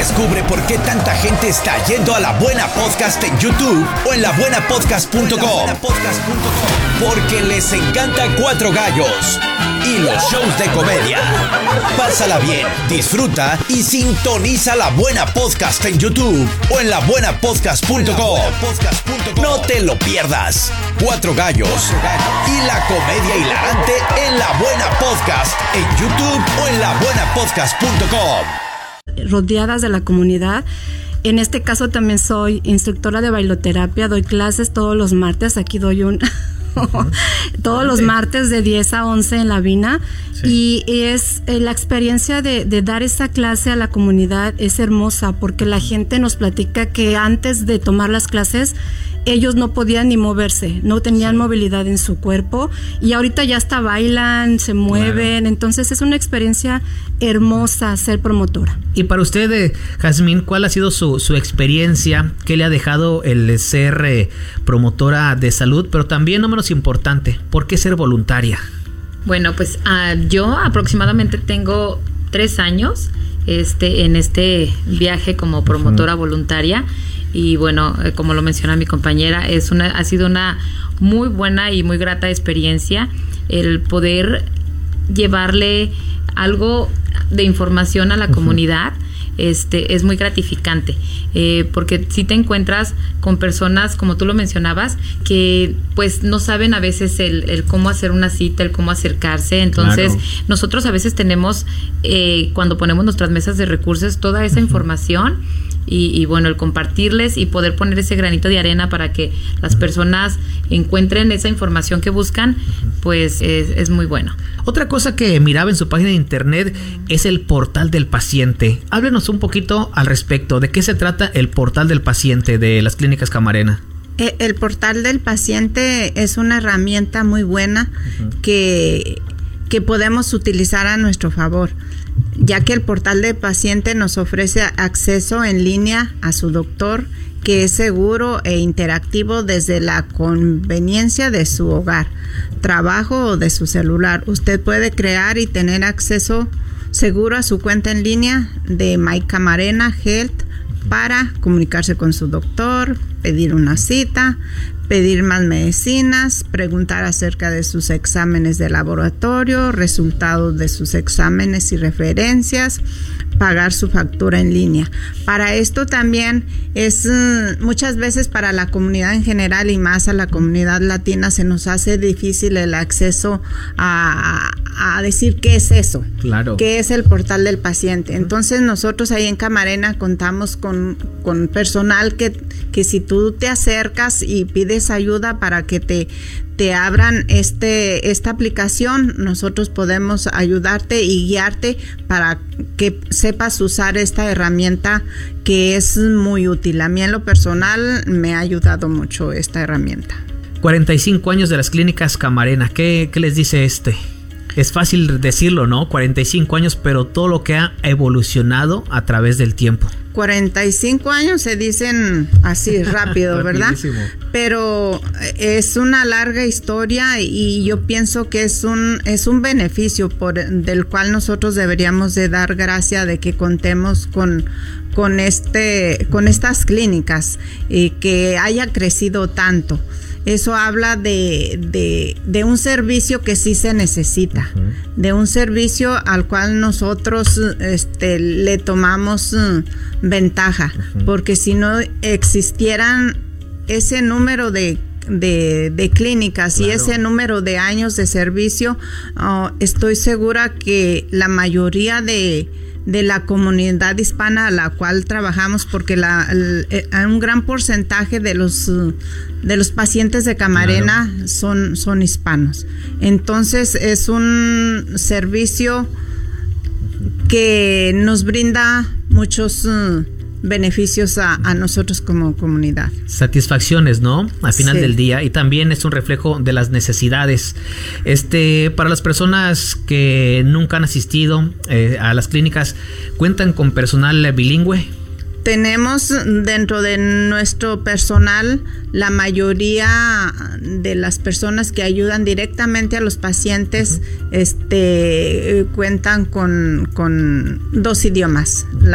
Descubre por qué tanta gente está yendo a La Buena Podcast en YouTube o en labuenapodcast.com. Porque les encanta Cuatro Gallos y los shows de comedia. Pásala bien, disfruta y sintoniza La Buena Podcast en YouTube o en labuenapodcast.com. No te lo pierdas. Cuatro Gallos y la comedia hilarante en La Buena Podcast en YouTube o en labuenapodcast.com. Rodeadas de la comunidad. En este caso también soy instructora de bailoterapia, doy clases todos los martes, aquí doy todos los martes de 10 a 11 en La Vina. Sí. Y es la experiencia de dar esa clase a la comunidad es hermosa, porque la gente nos platica que antes de tomar las clases ellos no podían ni moverse, no tenían movilidad en su cuerpo, y ahorita ya hasta bailan, se mueven. Claro. Entonces es una experiencia hermosa ser promotora. Y para usted, Jazmín, ¿cuál ha sido su experiencia? ¿Qué le ha dejado el ser promotora de salud? Pero también, no menos importante, ¿por qué ser voluntaria? Bueno, pues yo aproximadamente tengo 3 años en este viaje como promotora voluntaria. Y bueno, como lo menciona mi compañera, ha sido una muy buena y muy grata experiencia el poder llevarle algo de información a la comunidad. Es muy gratificante, porque si te encuentras con personas, como tú lo mencionabas, que pues no saben a veces el cómo hacer una cita, el cómo acercarse. Entonces, claro, nosotros a veces tenemos, cuando ponemos nuestras mesas de recursos, toda esa información. Y bueno, el compartirles y poder poner ese granito de arena para que las personas encuentren esa información que buscan, pues es muy bueno. Otra cosa que miraba en su página de internet es el portal del paciente. Háblenos un poquito al respecto. ¿De qué se trata el portal del paciente de las clínicas Camarena? El portal del paciente es una herramienta muy buena que podemos utilizar a nuestro favor, ya que el portal del paciente nos ofrece acceso en línea a su doctor, que es seguro e interactivo desde la conveniencia de su hogar, trabajo o de su celular. Usted puede crear y tener acceso seguro a su cuenta en línea de My Camarena Health para comunicarse con su doctor, pedir una cita, pedir más medicinas, preguntar acerca de sus exámenes de laboratorio, resultados de sus exámenes y referencias, pagar su factura en línea. Para esto también es muchas veces para la comunidad en general y más a la comunidad latina se nos hace difícil el acceso a decir qué es eso, claro, qué es el portal del paciente. Entonces nosotros ahí en Camarena contamos con personal que si tú te acercas y pides ayuda para que te abran esta aplicación, nosotros podemos ayudarte y guiarte para que sepas usar esta herramienta que es muy útil. A mí en lo personal me ha ayudado mucho esta herramienta. 45 años de las clínicas Camarena, ¿qué les dice Es fácil decirlo, ¿no? 45 años, pero todo lo que ha evolucionado a través del tiempo. 45 años se dicen así rápido, ¿verdad? Pero es una larga historia y yo pienso que es un beneficio del cual nosotros deberíamos de dar gracias de que contemos con estas clínicas y que haya crecido tanto. Eso habla de un servicio que sí se necesita, de un servicio al cual nosotros le tomamos ventaja, porque si no existieran ese número de clínicas, claro, y ese número de años de servicio, estoy segura que la mayoría de la comunidad hispana a la cual trabajamos, porque un gran porcentaje de los pacientes de Camarena, claro, son hispanos. Entonces es un servicio que nos brinda muchos beneficios a nosotros como comunidad. Satisfacciones, ¿no? Al final del día, y también es un reflejo de las necesidades. Para las personas que nunca han asistido a las clínicas, ¿cuentan con personal bilingüe? Tenemos dentro de nuestro personal, la mayoría de las personas que ayudan directamente a los pacientes cuentan con 2 idiomas.